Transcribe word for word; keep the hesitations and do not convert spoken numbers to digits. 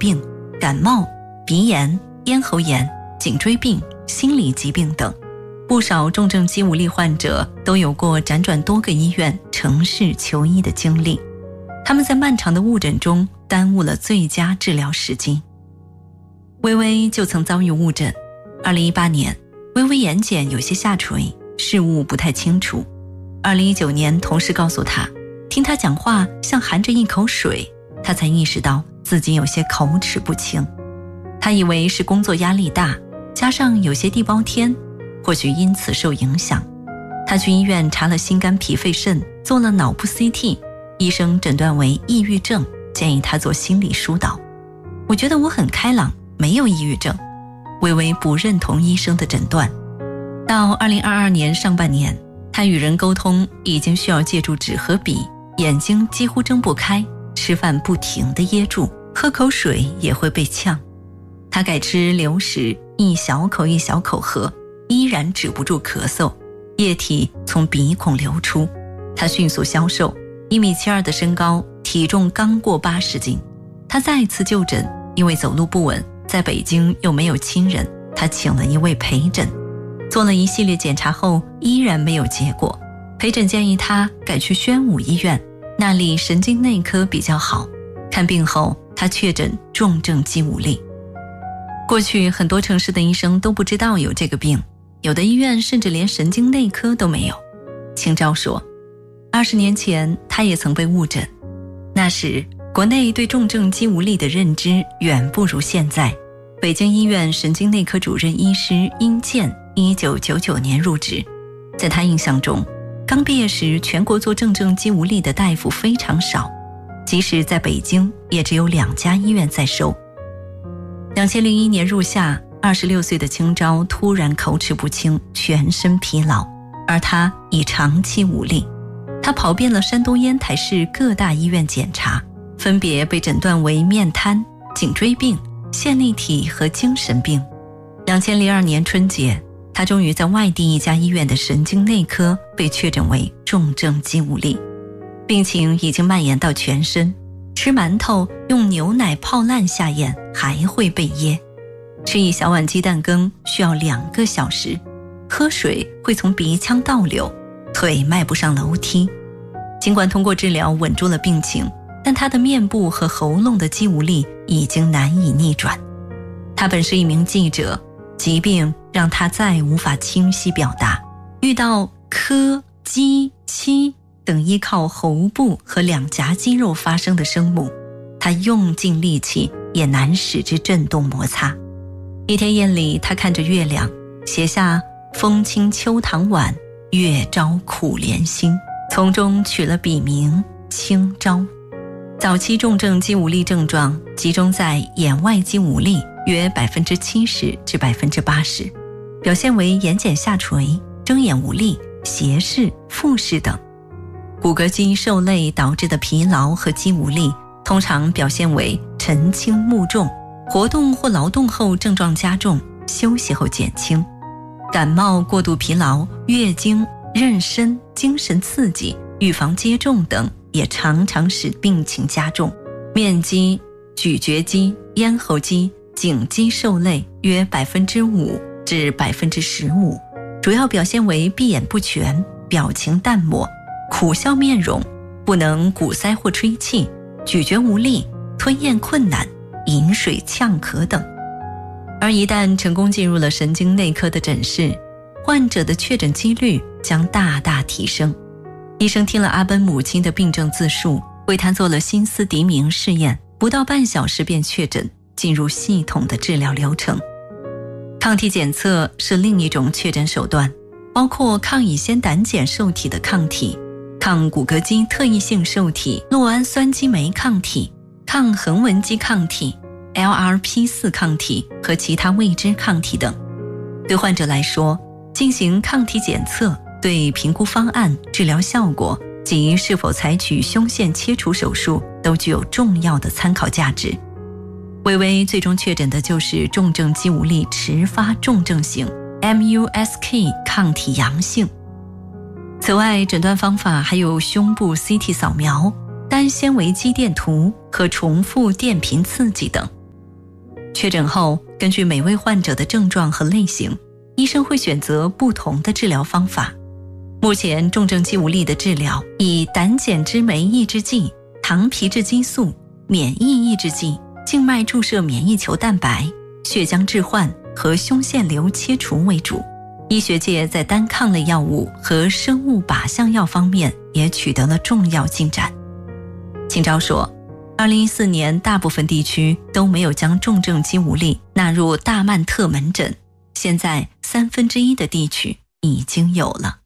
病、感冒、鼻炎、咽喉炎、颈椎病、心理疾病等。不少重症肌无力患者都有过辗转多个医院、城市求医的经历，他们在漫长的误诊中耽误了最佳治疗时机。微微就曾遭遇误诊。二零一八年，微微眼睑有些下垂，视物不太清楚。二零一九年，同事告诉他，听他讲话像含着一口水，他才意识到自己有些口齿不清。他以为是工作压力大，加上有些地包天，或许因此受影响。他去医院查了心肝脾肺肾，做了脑部 C T， 医生诊断为抑郁症，建议他做心理疏导。我觉得我很开朗，没有抑郁症。微微不认同医生的诊断。到二零二二年上半年，他与人沟通已经需要借助纸和笔，眼睛几乎睁不开，吃饭不停地噎住，喝口水也会被呛。他改吃流食，一小口一小口喝，依然止不住咳嗽，液体从鼻孔流出。他迅速消瘦，一米七二的身高，体重刚过八十斤。他再次就诊，因为走路不稳，在北京又没有亲人，他请了一位陪诊。做了一系列检查后，依然没有结果。陪诊建议他改去宣武医院，那里神经内科比较好。看病后，他确诊重症肌无力。过去很多城市的医生都不知道有这个病，有的医院甚至连神经内科都没有。清昭说，二十年前他也曾被误诊，那时国内对重症肌无力的认知远不如现在。北京医院神经内科主任医师殷健一九九九年入职，在他印象中，刚毕业时全国做重症肌无力的大夫非常少，即使在北京也只有两家医院在收。两千零一年入夏，二十六岁的清昭突然口齿不清，全身疲劳，而他已长期无力。他跑遍了山东烟台市各大医院检查，分别被诊断为面瘫、颈椎病、线粒体和精神病。两千零二年春节，他终于在外地一家医院的神经内科被确诊为重症肌无力，病情已经蔓延到全身。吃馒头用牛奶泡烂下咽还会被噎，吃一小碗鸡蛋羹需要两个小时，喝水会从鼻腔倒流，腿迈不上楼梯。尽管通过治疗稳住了病情，但他的面部和喉咙的肌无力已经难以逆转。他本是一名记者，疾病让他再无法清晰表达，遇到咳、叽、七等依靠喉部和两颊肌肉发声的声母，他用尽力气也难使之震动摩擦。一天夜里，他看着月亮，写下风清秋堂晚，月朝苦怜心，从中取了笔名清昭。早期重症肌无力症状集中在眼外肌无力，约 百分之七十 至 百分之八十， 表现为眼睑下垂、睁眼无力、斜视、复视等。骨骼肌受累导致的疲劳和肌无力通常表现为沉轻目重，活动或劳动后症状加重，休息后减轻。感冒、过度疲劳、月经、妊娠、精神刺激、预防接种等也常常使病情加重。面肌、咀嚼肌、咽喉肌、颈肌受累约 百分之五 至 百分之十五， 主要表现为闭眼不全、表情淡漠、苦笑面容，不能鼓塞或吹气，咀嚼无力，吞咽困难，饮水呛咳等。而一旦成功进入了神经内科的诊室，患者的确诊几率将大大提升。医生听了阿奔母亲的病症自述，为他做了心思敌明试验，不到半小时便确诊，进入系统的治疗流程。抗体检测是另一种确诊手段，包括抗乙酰胆碱受体的抗体、抗骨骼肌特异性受体酪氨酸激酶抗体、抗横纹肌抗体、L R P 四 抗体和其他未知抗体等。对患者来说，进行抗体检测对评估方案、治疗效果及是否采取胸腺切除手术都具有重要的参考价值。微微最终确诊的就是重症肌无力迟发重症型 M U S K 抗体阳性。此外，诊断方法还有胸部 C T 扫描、单纤维肌电图和重复电频刺激等。 确诊后，根据每位患者的症状和类型，医生会选择不同的治疗方法。目前重症肌无力的治疗以胆碱之酶抑制剂、糖皮质激素、免疫抑制剂、静脉注射免疫球蛋白、血浆置换和胸腺瘤切除为主。医学界在单抗类药物和生物靶向药方面也取得了重要进展。秦钊说，二零一四年大部分地区都没有将重症肌无力纳入大曼特门诊，现在三分之一的地区已经有了。